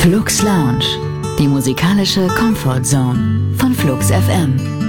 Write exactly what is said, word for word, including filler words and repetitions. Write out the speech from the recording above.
Flux Lounge, die musikalische Comfort Zone von Flux F M.